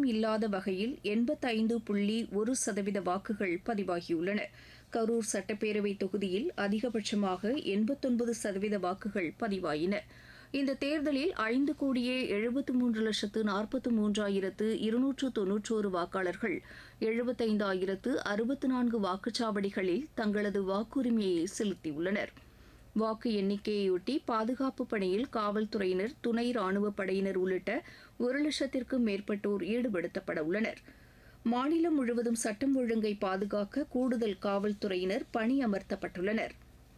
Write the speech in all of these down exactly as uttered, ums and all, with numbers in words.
இல்லாத வகையில் எண்பத்தைந்து புள்ளி ஒரு சதவீத வாக்குகள் பதிவாகியுள்ளன. கரூர் சட்டப்பேரவை தொகுதியில் அதிகபட்சமாக எண்பத்தொன்பது சதவீத வாக்குகள் பதிவாயின. இந்த தேர்தலில் ஐந்து கோடியே எழுபத்து மூன்று லட்சத்து நாற்பத்து மூன்றாயிரத்து இருநூற்று தொன்னூற்றோரு வாக்காளர்கள் எழுபத்தைந்தாயிரத்து அறுபத்து நான்கு வாக்குச்சாவடிகளில் தங்களது வாக்குரிமையை செலுத்தியுள்ளனர். வாக்கு எண்ணிக்கையொட்டி பாதுகாப்பு பணியில் காவல்துறையினர், துணை ராணுவப் படையினர் உள்ளிட்ட ஒரு லட்சத்திற்கும் மேற்பட்டோர் ஈடுபடுத்தப்பட உள்ளனர். மாநிலம் முழுவதும் சட்டம் ஒழுங்கை பாதுகாக்க கூடுதல் காவல்துறையினர் பணியமர்த்தப்பட்டுள்ளனர்.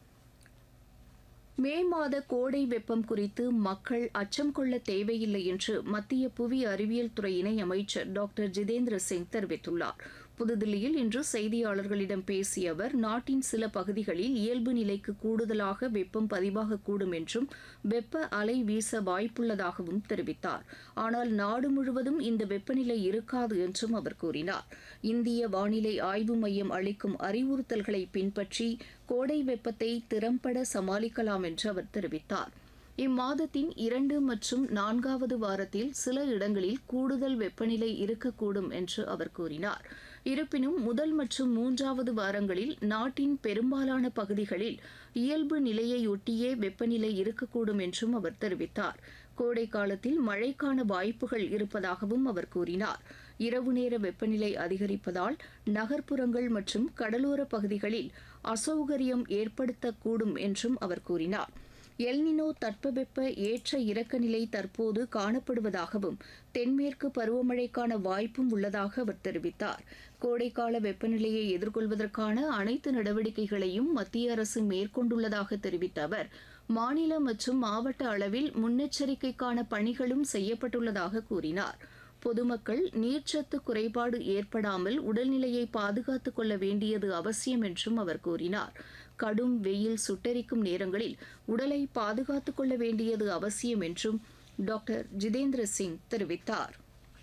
மே மாத கோடை வெப்பம் குறித்து மக்கள் அச்சம் கொள்ள தேவையில்லை என்று மத்திய புவி அறிவியல் துறை இணை அமைச்சர் டாக்டர் ஜிதேந்திர சிங் தெரிவித்துள்ளார். புதுதில்லியில் இன்று செய்தியாளர்களிடம் பேசிய அவர், நாட்டின் சில பகுதிகளில் இயல்பு நிலைக்கு கூடுதலாக வெப்பம் பதிவாகக்கூடும் என்றும் வெப்ப அலை வீச வாய்ப்புள்ளதாகவும் தெரிவித்தார். ஆனால் நாடு முழுவதும் இந்த வெப்பநிலை இருக்காது என்றும் அவர் கூறினார். இந்திய வானிலை ஆய்வு மையம் அளிக்கும் அறிவுறுத்தல்களை பின்பற்றி கோடை வெப்பத்தை திறம்பட சமாளிக்கலாம் என்று அவர் தெரிவித்தார். இம்மாதத்தின் இரண்டு மற்றும் நான்காவது வாரத்தில் சில இடங்களில் கூடுதல் வெப்பநிலை இருக்கக்கூடும் என்று அவர் கூறினார். இருப்பினும் முதல் மற்றும் மூன்றாவது வாரங்களில் நாட்டின் பெரும்பாலான பகுதிகளில் இயல்பு நிலையையொட்டியே வெப்பநிலை இருக்கக்கூடும் என்றும் அவர் தெரிவித்தார். கோடை காலத்தில் மழைக்கான வாய்ப்புகள் இருப்பதாகவும் அவர் கூறினார். இரவு நேர வெப்பநிலை அதிகரிப்பதால் நகர்ப்புறங்கள் மற்றும் கடலோர பகுதிகளில் அசௌகரியம் ஏற்படுத்தக்கூடும் என்றும் அவர் கூறினார். எல்னினோ தட்பவெப்ப ஏற்ற இறக்க நிலை தற்போது காணப்படுவதாகவும் தென்மேற்கு பருவமழைக்கான வாய்ப்பும் உள்ளதாக அவர் தெரிவித்தார். கோடைக்கால வெப்பநிலையை எதிர்கொள்வதற்கான அனைத்து நடவடிக்கைகளையும் மத்திய அரசு மேற்கொண்டுள்ளதாக தெரிவித்த அவர், மாநில மற்றும் மாவட்ட அளவில் முன்னெச்சரிக்கைக்கான பணிகளும் செய்யப்பட்டுள்ளதாக கூறினார். பொதுமக்கள் நீர்ச்சத்து குறைபாடு ஏற்படாமல் உடல்நிலையை பாதுகாத்துக் கொள்ள வேண்டியது அவசியம் என்றும் அவர் கூறினார். கடும் வெயில் சுட்டெரிக்கும் நேரங்களில் உடலை பாதுகாத்துக் கொள்ள வேண்டியது அவசியம் என்றும் டாக்டர் ஜிதேந்திர சிங் தெரிவித்தார்.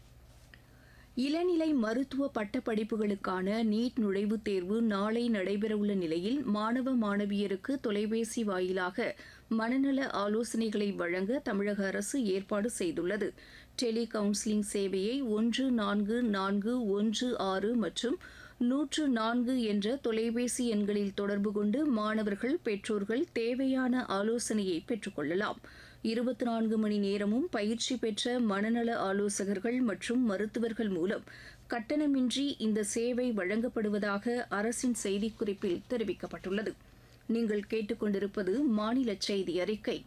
இளநிலை மருத்துவ பட்டப்படிப்புகளுக்கான நீட் நுழைவுத் தேர்வு நாளை நடைபெறவுள்ள நிலையில் மாணவ மாணவியருக்கு தொலைபேசி வாயிலாக மனநல ஆலோசனைகளை வழங்க தமிழக அரசு ஏற்பாடு செய்துள்ளது. டெலி கவுன்சிலிங் சேவையை ஒன்று நான்கு நான்கு ஒன்று ஆறு மற்றும் நூற்று நான்கு என்ற தொலைபேசி எண்களில் தொடர்பு கொண்டு மாணவர்கள், பெற்றோர்கள் தேவையான ஆலோசனையை பெற்றுக்கொள்ளலாம். இருபத்தி நான்கு மணி நேரமும் பயிற்சி பெற்ற மனநல ஆலோசகர்கள் மற்றும் மருத்துவர்கள் மூலம் கட்டணமின்றி இந்த சேவை வழங்கப்படுவதாக அரசின் செய்திக்குறிப்பில் தெரிவிக்கப்பட்டுள்ளது. நீங்கள் கேட்டுக்கொண்டிருப்பது மாநில செய்தி அறிக்கை.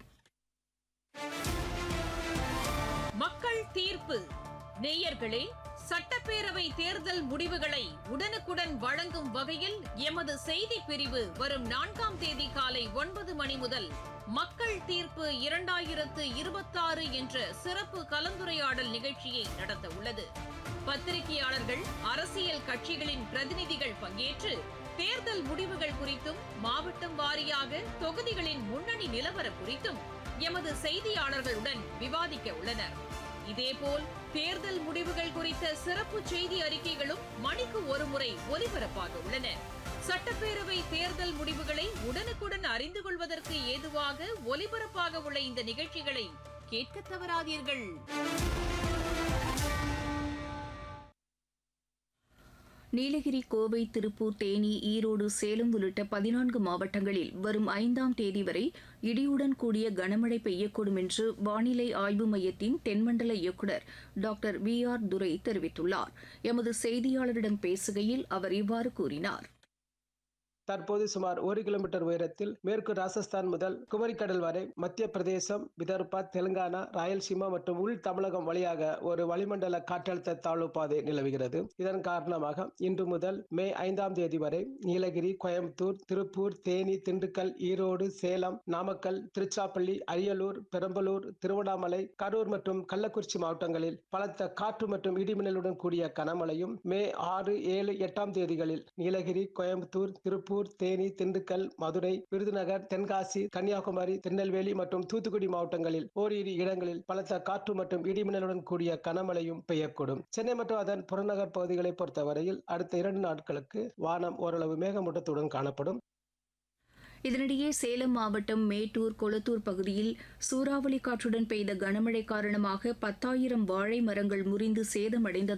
மக்கள் தீர்ப்பு. நேயர்களே, சட்டப்பேரவை தேர்தல் முடிவுகளை உடனுக்குடன் வழங்கும் வகையில் எமது செய்தி பிரிவு வரும் நான்காம் தேதி காலை ஒன்பது மணி முதல் மக்கள் தீர்ப்பு இரண்டாயிரத்து இருபத்தாறு என்ற சிறப்பு கலந்துரையாடல் நிகழ்ச்சியை நடத்த உள்ளது. பத்திரிகையாளர்கள், அரசியல் கட்சிகளின் பிரதிநிதிகள் பங்கேற்று தேர்தல் முடிவுகள் குறித்தும் மாவட்டம் வாரியாக தொகுதிகளின் முன்னணி நிலவரம் குறித்தும் எமது செய்தியாளர்களுடன் விவாதிக்க உள்ளனர். இதேபோல் தேர்தல் முடிவுகள் குறித்த சிறப்பு செய்தி அறிக்கைகளும் மணிக்கு ஒருமுறை ஒலிபரப்பாக உள்ளன. சட்டப்பேரவை தேர்தல் முடிவுகளை உடனுக்குடன் அறிந்து கொள்வதற்கு ஏதுவாக ஒலிபரப்பாக உள்ள இந்த நிகழ்ச்சிகளை கேட்க தவறாதீர்கள். நீலகிரி, கோவை, திருப்பூர், தேனி, ஈரோடு, சேலம் உள்ளிட்ட பதினான்கு மாவட்டங்களில் வரும் ஐந்தாம் தேதி வரை இடியுடன் கூடிய கனமழை பெய்யக்கூடும் என்று வானிலை ஆய்வு மையத்தின் தென்மண்டல இயக்குநர் டாக்டர் வி ஆர் துரை தெரிவித்துள்ளார். எமது செய்தியாளரிடம் பேசுகையில் அவர் இவ்வாறு கூறினார். தற்போது சுமார் ஒரு கிலோமீட்டர் உயரத்தில் மேற்கு ராஜஸ்தான் முதல் குமரிக்கடல் வரை மத்திய பிரதேசம், விதர்பா, தெலுங்கானா, ராயல்சீமா மற்றும் உள் தமிழகம் வழியாக ஒரு வளிமண்டல காற்றழுத்த தாழ்வு பாதை நிலவுகிறது. இதன் காரணமாக இன்று முதல் மே ஐந்தாம் தேதி வரை நீலகிரி, கோயம்புத்தூர், திருப்பூர், தேனி, திண்டுக்கல், ஈரோடு, சேலம், நாமக்கல், திருச்சிராப்பள்ளி, அரியலூர், பெரம்பலூர், திருவண்ணாமலை, கரூர் மற்றும் கள்ளக்குறிச்சி மாவட்டங்களில் பலத்த காற்று மற்றும் இடிமின்னலுடன் கூடிய கனமழையும், மே ஆறு, ஏழு, எட்டாம் தேதிகளில் நீலகிரி, கோயம்புத்தூர், திருப்பூர், தேனி, திண்டுக்கல், மதுரை, விருதுநகர், தென்காசி, கன்னியாகுமரி, திருநெல்வேலி மற்றும் தூத்துக்குடி மாவட்டங்களில் ஓரிரு இடங்களில் பலத்த காற்று மற்றும் இடிமின்னலுடன் கூடிய கனமழையும் பெய்யக்கூடும். சென்னை மற்றும் அதன் புறநகர் பகுதிகளை பொறுத்தவரையில் அடுத்த இரண்டு நாட்களுக்கு வானம் ஓரளவு மேகமூட்டத்துடன் காணப்படும். இதனிடையே சேலம் மாவட்டம் மேட்டூர், கொளத்தூர் பகுதியில் சூறாவளி காற்றுடன் பெய்த கனமழை காரணமாக பத்தாயிரம் வாழை மரங்கள் முறிந்து சேதமடைந்தது